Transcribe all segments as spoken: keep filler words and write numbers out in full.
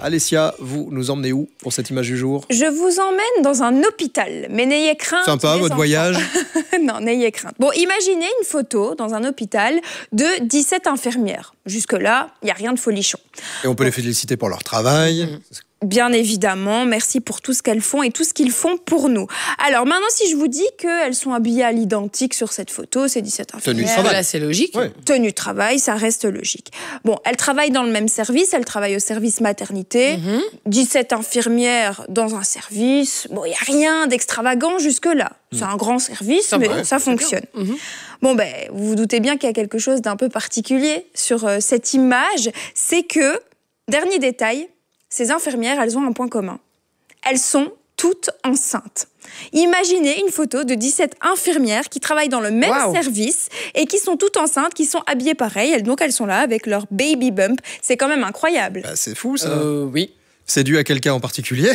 Alessia, vous nous emmenez où pour cette image du jour? Je vous emmène dans un hôpital, mais n'ayez crainte. Sympa, votre enfants. voyage? Non, n'ayez crainte. Bon, imaginez une photo dans un hôpital de dix-sept infirmières. Jusque-là, il n'y a rien de folichon. Et on peut bon. les féliciter pour leur travail. Mmh. Bien évidemment, merci pour tout ce qu'elles font et tout ce qu'ils font pour nous. Alors maintenant, si je vous dis qu'elles sont habillées à l'identique sur cette photo, c'est dix-sept infirmières. Tenue de travail. Là, c'est logique. Ouais. Tenue de travail, ça reste logique. Bon, elles travaillent dans le même service, elles travaillent au service maternité. Mm-hmm. dix-sept infirmières dans un service. Bon, il n'y a rien d'extravagant jusque-là. Mm. C'est un grand service, ça mais va, ça fonctionne. Mm-hmm. Bon, ben, vous vous doutez bien qu'il y a quelque chose d'un peu particulier sur euh, cette image. C'est que, dernier détail, ces infirmières, elles ont un point commun. Elles sont toutes enceintes. Imaginez une photo de dix-sept infirmières qui travaillent dans le même wow. service et qui sont toutes enceintes, qui sont habillées pareil. Donc elles sont là avec leur baby bump. C'est quand même incroyable. Bah, c'est fou ça. Euh, oui. C'est dû à quelqu'un en particulier?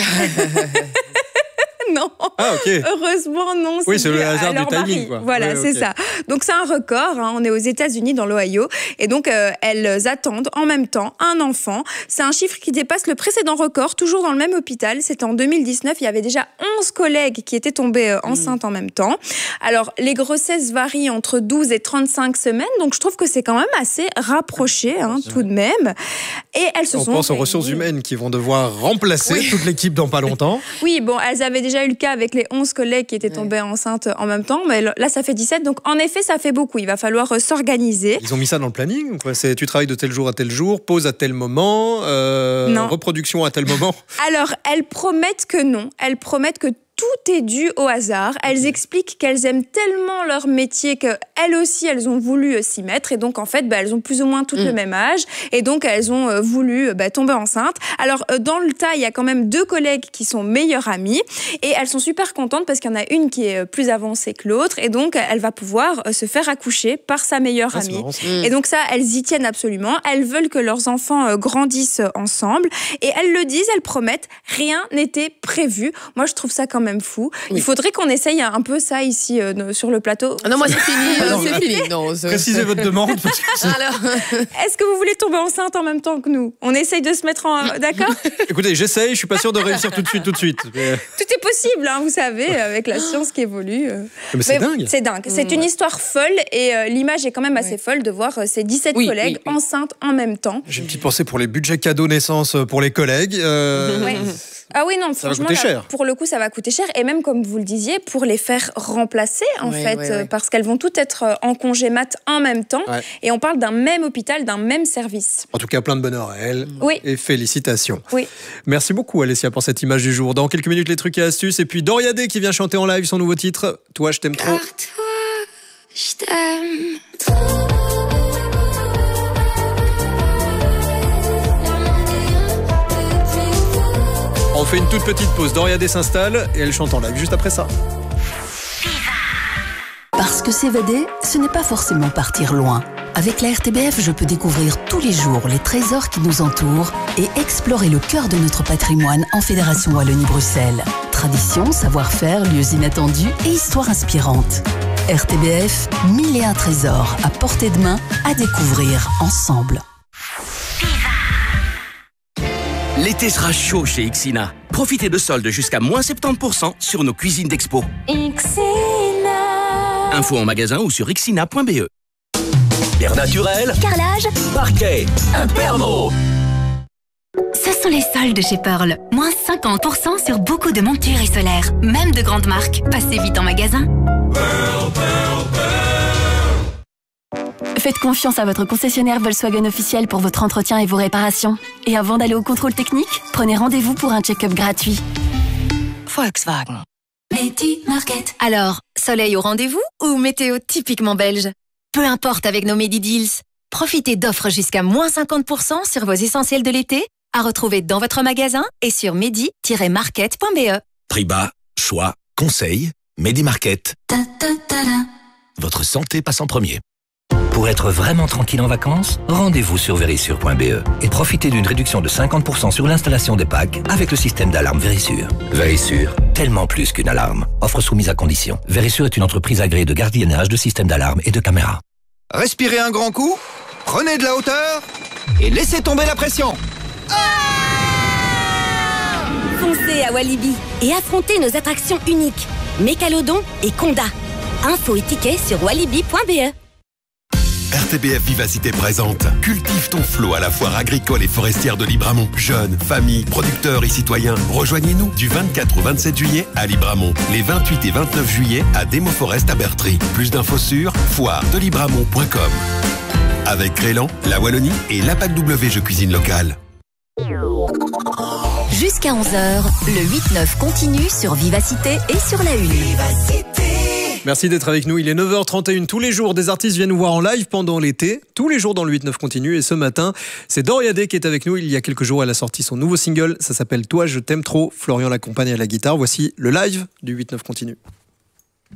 Non, ah, okay. Heureusement non. Oui, c'est le hasard du timing, quoi. Voilà, oui, c'est okay. ça. Donc c'est un record, hein. On est aux États-Unis, dans l'Ohio, et donc euh, elles attendent en même temps un enfant. C'est un chiffre qui dépasse le précédent record, toujours dans le même hôpital. C'était en deux mille dix-neuf, il y avait déjà onze collègues qui étaient tombés euh, enceintes mmh. en même temps. Alors, les grossesses varient entre douze et trente-cinq semaines, donc je trouve que c'est quand même assez rapproché, hein, tout de même. Et elles se On sont... On pense aux ressources humaines qui vont devoir remplacer oui. toute l'équipe dans pas longtemps. Oui, bon, elles avaient déjà eu le cas avec les onze collègues qui étaient tombés ouais. enceintes en même temps, mais là, ça fait dix-sept, donc en effet, ça fait beaucoup. Il va falloir euh, s'organiser. Ils ont mis ça dans le planning, quoi. C'est, tu travailles de tel jour à tel jour, pause à tel moment, euh, non. reproduction à tel moment. Alors, elles promettent que non. Elles promettent que tout est dû au hasard. Elles okay. expliquent qu'elles aiment tellement leur métier qu'elles aussi, elles ont voulu s'y mettre. Et donc, en fait, bah, elles ont plus ou moins toutes mmh. le même âge. Et donc, elles ont euh, voulu bah, tomber enceintes. Alors, euh, dans le tas, il y a quand même deux collègues qui sont meilleures amies. Et elles sont super contentes parce qu'il y en a une qui est plus avancée que l'autre. Et donc, elle va pouvoir euh, se faire accoucher par sa meilleure ah, amie. Mmh. Et donc, ça, elles y tiennent absolument. Elles veulent que leurs enfants euh, grandissent ensemble. Et elles le disent, elles promettent. Rien n'était prévu. Moi, je trouve ça quand même même fou. Oui. Il faudrait qu'on essaye un peu ça ici euh, sur le plateau. Ah non, moi c'est fini. euh, c'est fini. Non, c'est... Précisez votre demande. Parce que c'est... Alors, est-ce que vous voulez tomber enceinte en même temps que nous? On essaye de se mettre en... D'accord? Écoutez, j'essaye, je suis pas sûr de réussir tout de suite, tout de suite. Mais... Tout est possible, hein, vous savez, avec la science qui évolue. Euh... Mais c'est Mais, dingue. C'est dingue. C'est mmh. une histoire folle et euh, l'image est quand même assez ouais. folle de voir euh, ces dix-sept oui, collègues oui, oui. enceintes en même temps. J'ai une petite pensée pour les budgets cadeaux naissance pour les collègues. Euh... Ouais. Ah oui, non, ça franchement, va coûter là, cher. Pour le coup, ça va coûter cher. Et même, comme vous le disiez, pour les faire remplacer, en ouais, fait, ouais, ouais. parce qu'elles vont toutes être en congé mat en même temps. Ouais. Et on parle d'un même hôpital, d'un même service. En tout cas, plein de bonheur à elles. Oui. Et félicitations. Oui. Merci beaucoup, Alessia, pour cette image du jour. Dans quelques minutes, les trucs et astuces. Et puis, Doria Day qui vient chanter en live son nouveau titre, Toi, je t'aime trop. Car toi, je t'aime trop. On fait une toute petite pause. Doria Day s'installe et elle chante en live juste après ça. Parce que s'évader, ce n'est pas forcément partir loin. Avec la R T B F, je peux découvrir tous les jours les trésors qui nous entourent et explorer le cœur de notre patrimoine en Fédération Wallonie-Bruxelles. Tradition, savoir-faire, lieux inattendus et histoires inspirantes. R T B F, mille et un trésors à portée de main à découvrir ensemble. L'été sera chaud chez Ixina. Profitez de soldes jusqu'à moins soixante-dix pour cent sur nos cuisines d'expo. Ixina. Info en magasin ou sur ixina point b e. L'air naturel, carrelage, parquet, Impermo. Ce sont les soldes chez Pearl. Moins cinquante pour cent sur beaucoup de montures et solaires. Même de grandes marques. Passez vite en magasin. Pearl, Pearl, Pearl. Faites confiance à votre concessionnaire Volkswagen officiel pour votre entretien et vos réparations. Et avant d'aller au contrôle technique, prenez rendez-vous pour un check-up gratuit. Volkswagen. Medi Market. Alors, soleil au rendez-vous ou météo typiquement belge? Peu importe avec nos Medi Deals. Profitez d'offres jusqu'à moins cinquante pour cent sur vos essentiels de l'été, à retrouver dans votre magasin et sur medi tiret market point b e. Prix bas, choix, conseil, Medi Market. Ta, ta, ta, ta. Votre santé passe en premier. Pour être vraiment tranquille en vacances, rendez-vous sur verisure point b e et profitez d'une réduction de cinquante pour cent sur l'installation des packs avec le système d'alarme Verisure. Verisure, tellement plus qu'une alarme. Offre soumise à condition. Verisure est une entreprise agréée de gardiennage, de système d'alarme et de caméras. Respirez un grand coup, prenez de la hauteur et laissez tomber la pression. Ah! Foncez à Walibi et affrontez nos attractions uniques, Mécalodon et Conda. Infos et tickets sur walibi point b e. R T B F Vivacité présente Cultive ton flot à la foire agricole et forestière de Libramont. Jeunes, familles, producteurs et citoyens, rejoignez-nous du vingt-quatre au vingt-sept juillet à Libramont. Les vingt-huit et vingt-neuf juillet à Demo Forest à Bertry. Plus d'infos sur foire de libramont point com. Avec Crélan, la Wallonie et l'A P A C W Jeux Cuisine Locale. Jusqu'à onze heures, le huit neuf continue sur Vivacité et sur la Une. Merci d'être avec nous, il est neuf heures trente et une. Tous les jours, des artistes viennent nous voir en live pendant l'été. Tous les jours dans le huit neuf continue. Et ce matin, c'est Doria Day qui est avec nous. Il y a quelques jours, elle a sorti son nouveau single. Ça s'appelle Toi, je t'aime trop. Florian l'accompagne à la guitare. Voici le live du huit neuf continue.